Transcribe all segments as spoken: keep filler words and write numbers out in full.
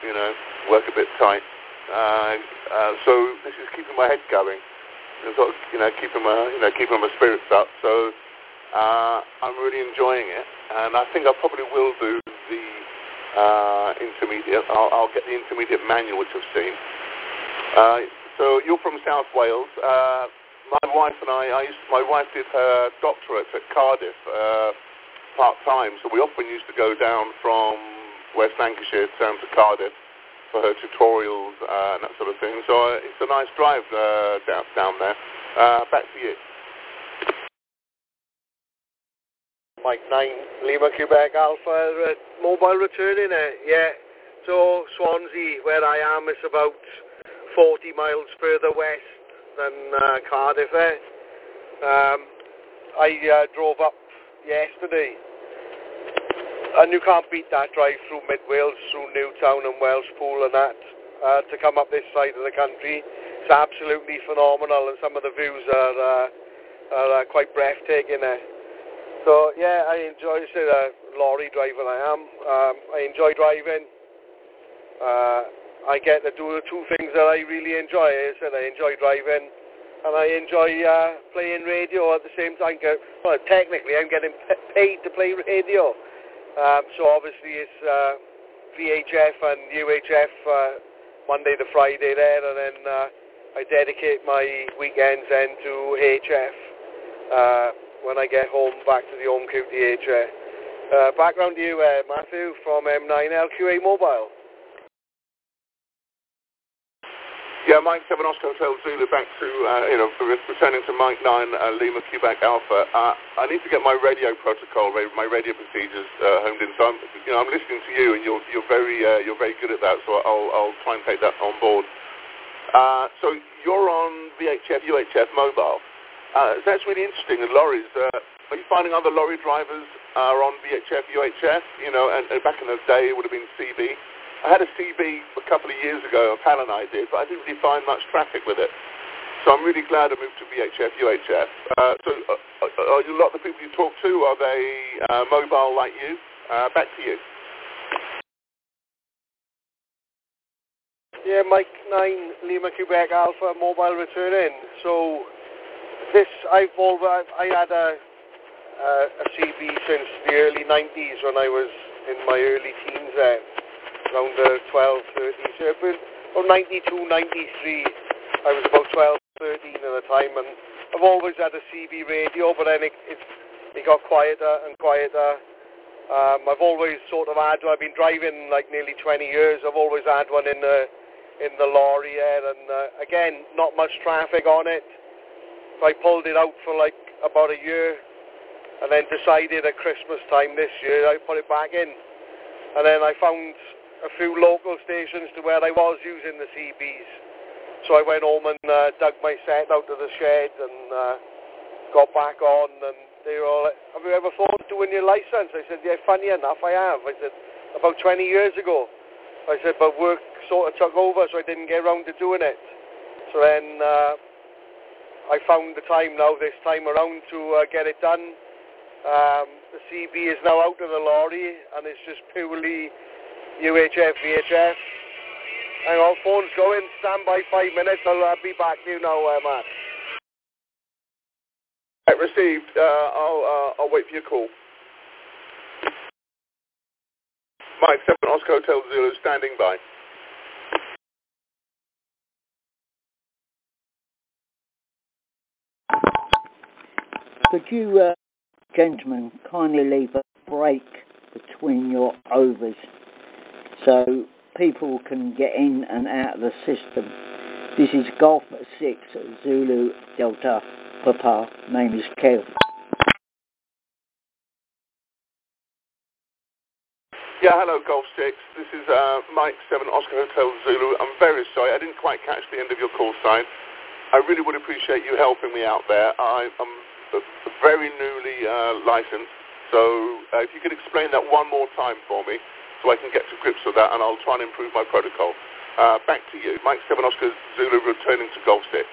you know, work a bit tight. Uh, uh, so this is keeping my head going. It's sort of, you know, keeping my, you know, keeping my spirits up. So uh, I'm really enjoying it, and I think I probably will do the uh, intermediate. I'll, I'll get the intermediate manual, which I've seen. Uh, so you're from South Wales. Uh, my wife and I, I used, my wife did her doctorate at Cardiff uh, part-time, so we often used to go down from West Lancashire down to Cardiff for her tutorials uh, and that sort of thing. So uh, it's a nice drive uh, down, down there. Uh, back to you. Mike nine, Lima Quebec Alpha, uh, mobile returning it, yeah. So Swansea, where I am, is about forty miles further west than uh, Cardiff there. Um, I uh, drove up yesterday, and you can't beat that drive through Mid Wales, through Newtown and Welshpool and that, uh, to come up this side of the country. It's absolutely phenomenal, and some of the views are, uh, are uh, quite breathtaking there. So yeah, I enjoy, say, a lorry driver I am. Um, I enjoy driving. Uh, I get to do the two things that I really enjoy. I said I enjoy driving, and I enjoy uh, playing radio at the same time. Well, technically, I'm getting paid to play radio. Um, so obviously it's uh, V H F and U H F uh, Monday to Friday there, and then uh, I dedicate my weekends then to H F uh, when I get home back to the home county H F. Uh, background to you, uh, Matthew, from M nine L Q A Mobile. Yeah, Mike seven Oscar Hotel Zulu back to, uh, you know, returning to Mike nine uh, Lima Quebec Alpha. Uh, I need to get my radio protocol, my radio procedures uh, homed in. So I'm, you know, I'm listening to you, and you're you're very uh, you're very good at that. So I'll I'll try and take that on board. Uh, so you're on V H F U H F mobile. Uh, that's really interesting. And lorries. Uh, are you finding other lorry drivers are on V H F U H F? You know, and, and back in the day it would have been C B. I had a C B a couple of years ago, Pal and I did, but I didn't really find much traffic with it. So I'm really glad I moved to V H F, U H F. Uh, so uh, are a lot of the people you talk to, are they uh, mobile like you? Uh, back to you. Yeah, Mike nine, Lima Quebec Alpha, mobile returning. So this, I've always, I had a, uh, a C B since the early nineties when I was in my early teens there. Around the twelve, thirteen, so about ninety-two, ninety-three, I was about twelve, thirteen at the time, and I've always had a C B radio, but then it, it, it got quieter and quieter. Um, I've always sort of had, I've been driving like nearly twenty years, I've always had one in the, in the lorry here, and uh, again, not much traffic on it. So I pulled it out for like about a year, and then decided at Christmas time this year, I put it back in. And then I found a few local stations to where I was using the C Bs. So I went home and uh, dug my set out of the shed and uh, got back on, and they were all like, have you ever thought of doing your license? I said, yeah, funny enough, I have. I said, about twenty years ago. I said, but work sort of took over, so I didn't get around to doing it. So then uh, I found the time now, this time around, to uh, get it done. Um, the C B is now out of the lorry, and it's just purely U H F, V H F. Hang on, phone's going. Stand by five minutes. I'll uh, be back to you now, uh, Matt. Right, received. Uh, I'll, uh, I'll wait for your call. Mike seven Oscar Hotel Zulu, standing by. Could you, uh, gentlemen, kindly leave a break between your overs so people can get in and out of the system? This is Golf six Zulu Delta Papa. Name is Kev. Yeah, hello, Golf six. This is uh, Mike seven Oscar Hotel Zulu. I'm very sorry. I didn't quite catch the end of your call sign. I really would appreciate you helping me out there. I, I'm very newly uh, licensed, so uh, if you could explain that one more time for me so I can get to grips with that, and I'll try and improve my protocol. Uh, back to you. Mike seven Oscar Zulu returning to Golf six.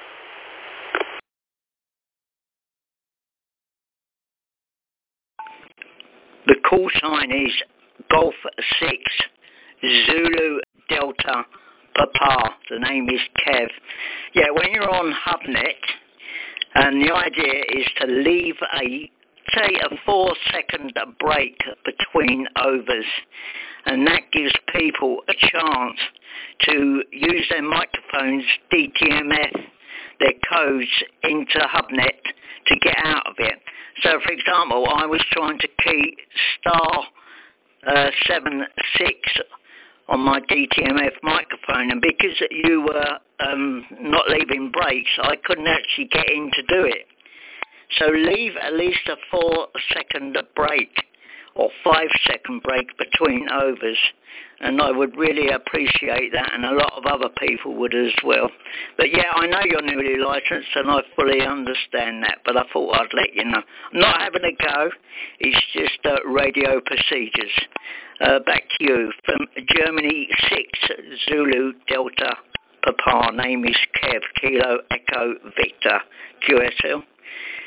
The call sign is Golf six Zulu Delta Delta Papa. The name is Kev. Yeah, when you're on HubNet, and the idea is to leave a, say, a four-second break between overs, and that gives people a chance to use their microphones, D T M F, their codes into HubNet to get out of it. So, for example, I was trying to key star uh, seven six on my D T M F microphone, and because you were um, not leaving breaks, I couldn't actually get in to do it. So leave at least a four-second break or five-second break between overs, and I would really appreciate that, and a lot of other people would as well. But yeah, I know you're newly licensed, and I fully understand that, but I thought I'd let you know. I'm not having a go, it's just uh, radio procedures. Uh, back to you. From Germany, six Zulu Delta Papa, name is Kev, Kilo Echo Victor, Q S L.